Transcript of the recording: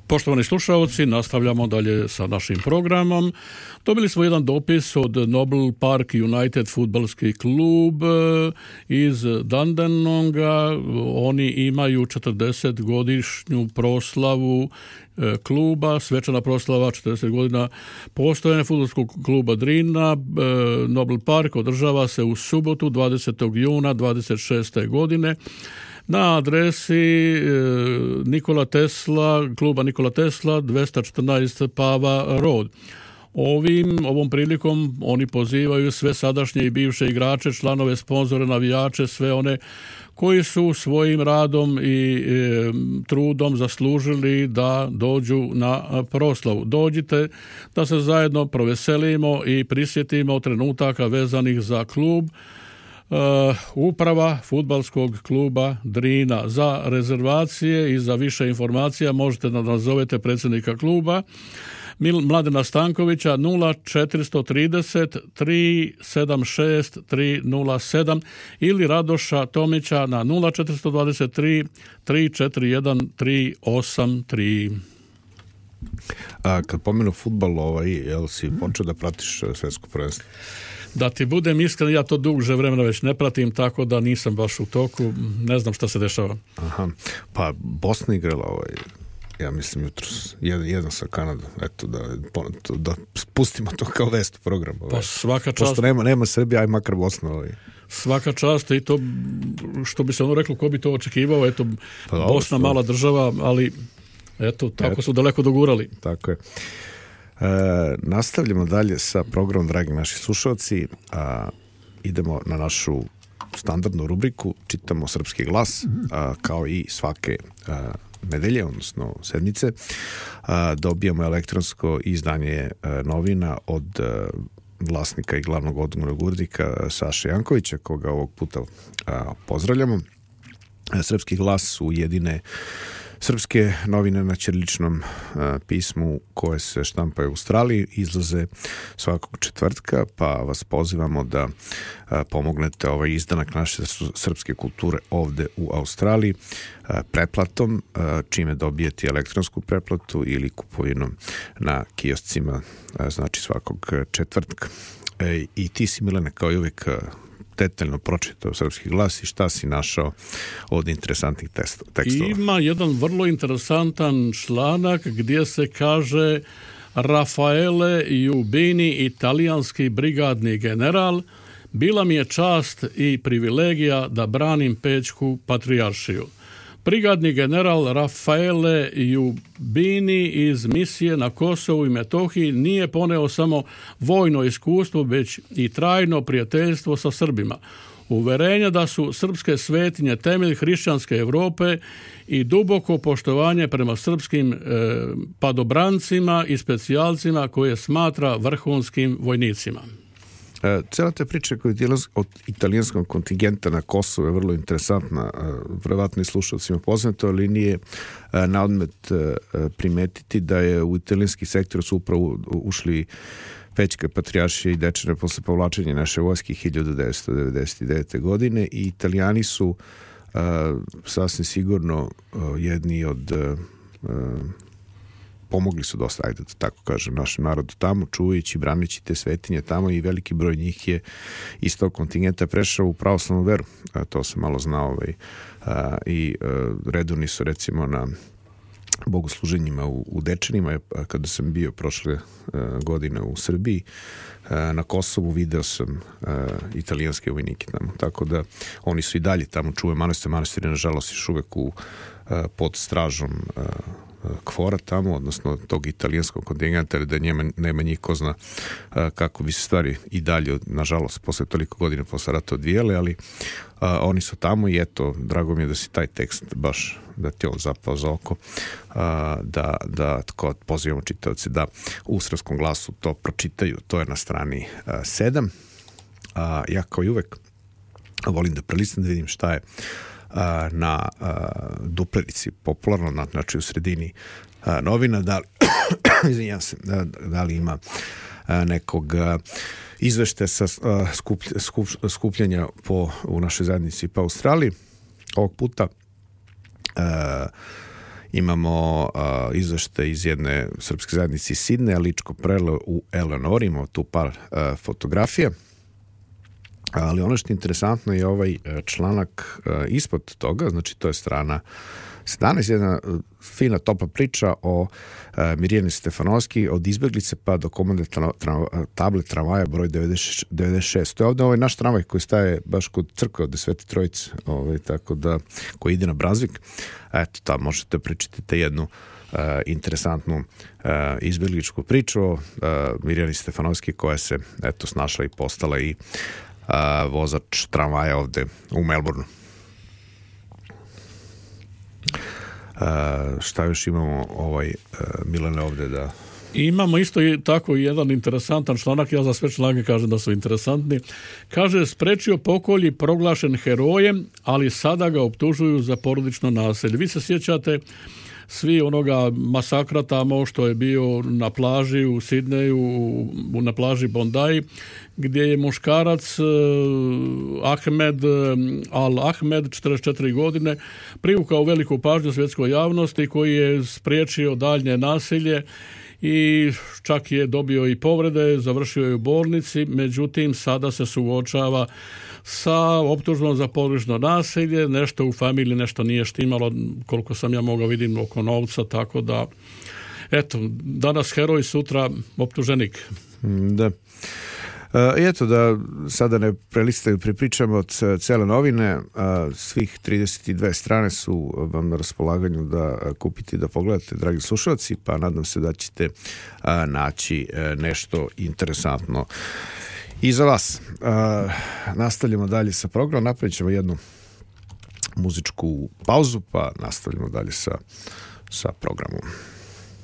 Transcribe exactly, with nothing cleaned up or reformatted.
Poštovani slušalci, nastavljamo dalje sa našim programom. Dobili smo jedan dopis od Noble Park United fudbalski klub iz Dandenonga. Oni imaju četrdesetgodišnju proslavu kluba, svečana proslava četrdeset godina postojanja fudbalskog kluba Drina. Noble Park održava se u subotu dvadesetog juna dvadeset šeste godine na adresi Nikola Tesla, kluba Nikola Tesla, dvesta četrnaest Pava Road. Ovim, ovom prilikom oni pozivaju sve sadašnje i bivše igrače, članove, sponzore, navijače, sve one koji su svojim radom i e, trudom zaslužili da dođu na proslavu. Dođite da se zajedno proveselimo i prisjetimo trenutaka vezanih za klub. Uh, uprava fudbalskog kluba Drina. Za rezervacije i za više informacija možete da nazovete predsjednika kluba Mladena Stankovića nula četiristo trideset tri sedam šest tri nula sedam ili Radoša Tomića na nula četiristo dvadeset tri tri četiri jedan tri osam tri. A kad pomenu fudbal, ovaj, jel si počeo da pratiš svetsko prvenstvo? Da ti budem iskren, ja to duže vremena već ne pratim, tako da nisam baš u toku, ne znam šta se dešava. Aha, pa Bosna igrala ovaj, ja mislim jutros, jedan, jedan sa Kanadom, eto da, da spustimo to kao vest u programu. Ovaj. Pa svaka čast. Pošto nema, nema Srbija, aj makar Bosna. Ovaj. Svaka čast i to, što bi se ono reklo, ko bi to očekivao, eto, pa, Bosna mala država, ali eto, tako eto. Su daleko dogurali. Tako je. E, nastavljamo dalje sa programom, dragi naši slušalci, a, idemo na našu standardnu rubriku, čitamo Srpski glas, a, kao i svake a, nedelje, odnosno sedmice, a, dobijamo elektronsko izdanje a, novina od a, vlasnika i glavnog odgovornog urednika Saše Jankovića, koga ovog puta a, pozdravljamo. A, Srpski glas su jedine srpske novine na ćiriličnom a, pismu koje se štampaju u Australiji, izlaze svakog četvrtka, pa vas pozivamo da a, pomognete ovaj izdanak naše srpske kulture ovde u Australiji a, pretplatom, a, čime dobijete elektronsku pretplatu ili kupovinom na kioscima, a, znači svakog četvrtka. E, I ti si, Milene, kao i uvijek detaljno pročitao Srpski glas i šta si našao od interesantnih tekstova? Ima jedan vrlo interesantan članak gdje se kaže: Raffaele Jubini, italijanski brigadni general, bila mi je čast i privilegija da branim Pećku patrijaršiju. Brigadni general Raffaele Jubini iz misije na Kosovu i Metohiji nije poneo samo vojno iskustvo, već i trajno prijateljstvo sa Srbima. Uverenja da su srpske svetinje temelj hrišćanske Europe i duboko poštovanje prema srpskim e, padobrancima i specijalcima koje smatra vrhunskim vojnicima. Cijela ta priča od italijanskog kontingenta na Kosovo je vrlo interesantna. Vjerovatno i slušalcima poznato, ali nije na odmet primetiti da je u italijanski sektor su upravo ušli Pećka patrijaršija i Dečane posle povlačenja naše vojske hiljadu devetsto devedeset devete. godine i Italijani su uh, sasvim sigurno uh, jedni od uh, pomogli su dosta, ajde da tako kažem, našem narodu tamo, čuvajući, branići te svetinje tamo i veliki broj njih je iz tog kontingenta prešao u pravoslavnu veru. A, to sam malo znao ovaj, a, i a, redovni su recimo na bogosluženjima u, u Dečanima, kada sam bio prošle a, godine u Srbiji, a, na Kosovu video sam a, italijanske vojnike tamo, tako da oni su i dalje tamo čuvaju manastir, manastir je nažalost još uvek u, a, pod stražom a, Kvora tamo, odnosno tog italijanskog kontingenta, da njema, nema njih ko zna a, kako bi se stvari i dalje, nažalost, posle toliko godina posle rata odvijale, ali a, oni su tamo i eto, drago mi je da si taj tekst baš, da ti on zapao za oko, a, da, da tko pozivamo čitavce da u Srpskom glasu to pročitaju, to je na strani a, sedam. A, ja kao i uvek volim da prelistam da vidim šta je na duplerici popularno, na, znači u sredini a, novina, da li, izvinjam se, da, da li ima a, nekog a, izvešte sa a, skuplj, skup, skupljanja po, u našoj zajednici pa Australiji. Ovog puta a, imamo a, izveštaj iz jedne srpske zajednice iz Sidneja, Ličko prelo u Eleonori, imamo tu par a, fotografija. Ali ono što je interesantno je ovaj članak ispod toga, znači to je strana sedamnaest, jedna fina topla priča o Mirjani Stefanovski, od izbeglice pa do komande tra, tra, table tramvaja broj devedeset šest. To je ovdje ovaj naš tramvaj koji staje baš kod crkve od Svete Trojice, ovaj, tako da, koji ide na Brunswick. Eto, tamo možete pričati jednu Uh, interesantnu uh, izbegličku priču o uh, Mirjani Stefanovski koja se eto snašla i postala i uh, vozač tramvaja ovde u Melbourneu. Uh, šta još imamo ovaj uh, Milane ovde da... Imamo isto i tako jedan interesantan članak, ja za sve članke kažem da su interesantni. Kaže, sprečio pokolj i proglašen herojem, ali sada ga optužuju za porodično nasilje. Vi se sjećate svi onoga masakra tamo što je bio na plaži u Sidneju, na plaži Bondi, gdje je muškarac Ahmed Al-Ahmed, četrdeset četiri godine, privukao veliku pažnju svjetskoj javnosti, koji je spriječio daljnje nasilje i čak je dobio i povrede, završio je u bolnici, međutim sada se suočava sa optužbom za porodično nasilje, nešto u familiji, nešto nije štimalo, koliko sam ja mogao vidim oko novca, tako da eto, danas heroj, sutra optuženik. Da. I eto da sada ne prelistaju pripričamo od cele novine, svih trideset dve strane su vam na raspolaganju da kupite i da pogledate, dragi slušalci, pa nadam se da ćete naći nešto interesantno i za vas. Nastavljamo dalje sa programom, napravit ćemo jednu muzičku pauzu, pa nastavljamo dalje sa, sa programom.